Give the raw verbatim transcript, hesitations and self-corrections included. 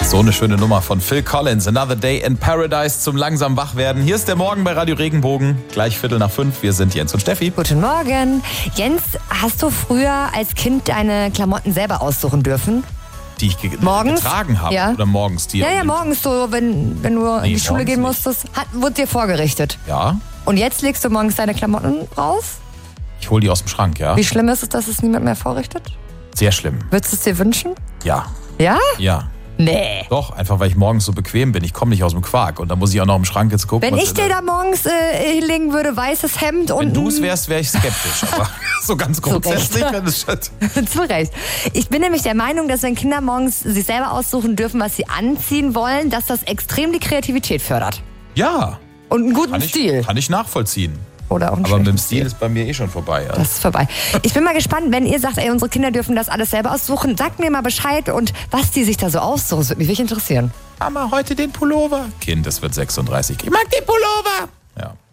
So eine schöne Nummer von Phil Collins, Another Day in Paradise zum langsam Wachwerden. Hier ist der Morgen bei Radio Regenbogen, gleich Viertel nach fünf. Wir sind Jens und Steffi. Guten Morgen. Jens, hast du früher als Kind deine Klamotten selber aussuchen dürfen? Die ich ge- Morgens? getragen habe Ja. oder morgens die? Ja, ja, morgens so, wenn, wenn du Nee, in die Schule morgens gehen nicht. musstest, hat, wurde dir vorgerichtet. Ja, Und jetzt legst du morgens deine Klamotten raus? ich hole die aus dem Schrank, ja. Wie schlimm ist es, dass es niemand mehr vorrichtet? Sehr schlimm. Würdest du es dir wünschen? Ja, Ja? ja. Nee. Doch, einfach weil ich morgens so bequem bin. Ich komme nicht aus dem Quark und da muss ich auch noch im Schrank jetzt gucken. Wenn was ich in dir der- da morgens äh, hinlegen würde, weißes Hemd und... Wenn du es wärst, wäre ich skeptisch. Aber so ganz grundsätzlich, Recht. wenn es schon... Zu Recht. Ich bin nämlich der Meinung, dass wenn Kinder morgens sich selber aussuchen dürfen, was sie anziehen wollen, dass das extrem die Kreativität fördert. Ja, Und einen guten kann ich, Stil. kann ich nachvollziehen. Oder auch einen Aber mit dem schlechten Stil ist bei mir eh schon vorbei. Ja. Das ist vorbei. Ich bin mal gespannt, wenn ihr sagt, ey, unsere Kinder dürfen das alles selber aussuchen. Sagt mir mal Bescheid und was die sich da so aussuchen. Das würde mich wirklich interessieren. Mama, heute den Pullover. Kind, es wird sechsunddreißig. Ich mag den Pullover. Ja.